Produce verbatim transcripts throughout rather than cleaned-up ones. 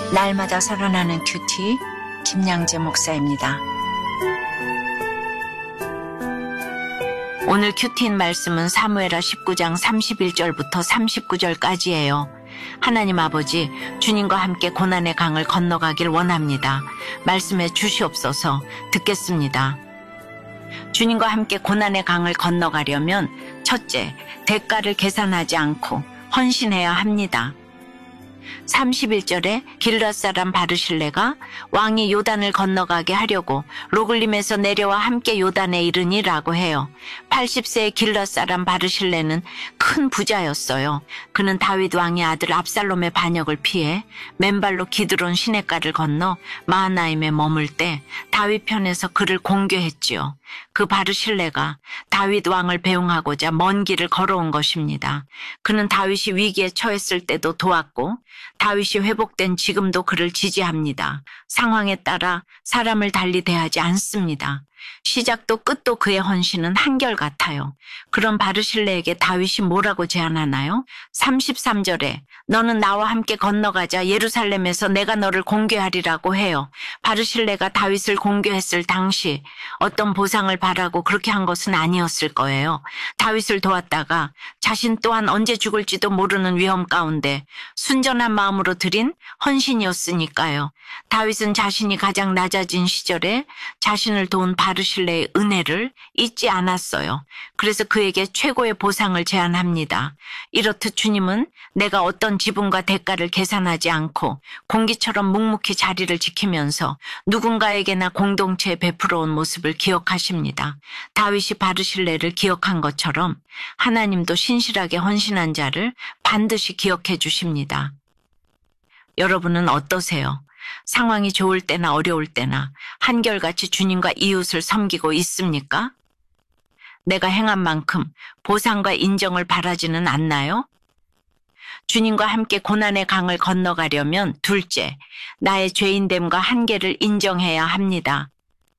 날마다 살아나는 큐티 김양재 목사입니다. 오늘 큐티인 말씀은 사무엘하 십구 장 삼십일 절부터 삼십구 절까지예요. 하나님 아버지, 주님과 함께 고난의 강을 건너가길 원합니다. 말씀에 주시옵소서. 듣겠습니다. 주님과 함께 고난의 강을 건너가려면 첫째, 대가를 계산하지 않고 헌신해야 합니다. 삼십일 절에 길앗 사람 바르실레가 왕이 요단을 건너가게 하려고 로글림에서 내려와 함께 요단에 이르니라고 해요. 팔십 세의 길앗 사람 바르실레는 큰 부자였어요. 그는 다윗 왕의 아들 압살롬의 반역을 피해 맨발로 기드론 시냇가를 건너 마하나임에 머물 때 다윗 편에서 그를 공교했지요. 그 바르실레가 다윗 왕을 배웅하고자 먼 길을 걸어온 것입니다. 그는 다윗이 위기에 처했을 때도 도왔고 다윗이 회복된 지금도 그를 지지합니다. 상황에 따라 사람을 달리 대하지 않습니다. 시작도 끝도 그의 헌신은 한결같아요. 그런 바르실레에게 다윗이 뭐라고 제안하나요? 삼십삼 절에 너는 나와 함께 건너가자. 예루살렘에서 내가 너를 공개하리라고 해요. 바르실레가 다윗을 공개했을 당시 어떤 보상을 바라고 그렇게 한 것은 아니었을 거예요. 다윗을 도왔다가 자신 또한 언제 죽을지도 모르는 위험 가운데 순전한 마음으로 드린 헌신이었으니까요. 다윗은 자신이 가장 낮아진 시절에 자신을 도운 바르실레의 은혜를 잊지 않았어요. 그래서 그에게 최고의 보상을 제안합니다. 이렇듯 주님은 내가 어떤 지분과 대가를 계산하지 않고 공기처럼 묵묵히 자리를 지키면서 누군가에게나 공동체에 베풀어 온 모습을 기억하십니다. 다윗이 바르실레를 기억한 것처럼 하나님도 신실하게 헌신한 자를 반드시 기억해 주십니다. 여러분은 어떠세요? 상황이 좋을 때나 어려울 때나 한결같이 주님과 이웃을 섬기고 있습니까? 내가 행한 만큼 보상과 인정을 바라지는 않나요? 주님과 함께 고난의 강을 건너가려면 둘째, 나의 죄인됨과 한계를 인정해야 합니다.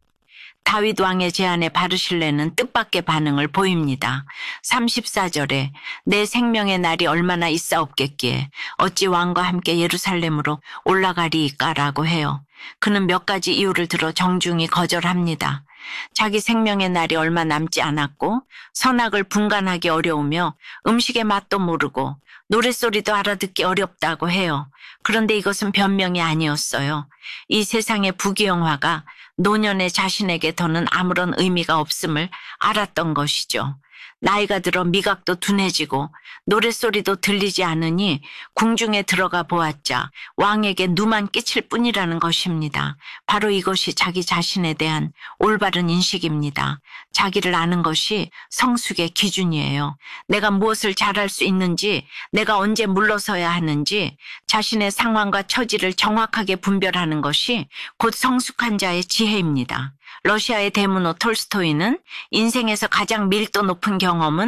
다윗 왕의 제안에 바르실레는 뜻밖의 반응을 보입니다. 삼십사 절에 내 생명의 날이 얼마나 있사옵겠기에 어찌 왕과 함께 예루살렘으로 올라가리이까라고 해요. 그는 몇 가지 이유를 들어 정중히 거절합니다. 자기 생명의 날이 얼마 남지 않았고 선악을 분간하기 어려우며 음식의 맛도 모르고 노랫소리도 알아듣기 어렵다고 해요. 그런데 이것은 변명이 아니었어요. 이 세상의 부귀영화가 노년의 자신에게 더는 아무런 의미가 없음을 알았던 것이죠. 나이가 들어 미각도 둔해지고 노랫소리도 들리지 않으니 궁중에 들어가 보았자 왕에게 누만 끼칠 뿐이라는 것입니다. 바로 이것이 자기 자신에 대한 올바른 인식입니다. 자기를 아는 것이 성숙의 기준이에요. 내가 무엇을 잘할 수 있는지, 내가 언제 물러서야 하는지, 자신의 상황과 처지를 정확하게 분별하는 것이 곧 성숙한 자의 지혜입니다. 러시아의 대문호 톨스토이는 인생에서 가장 밀도 높은 경험은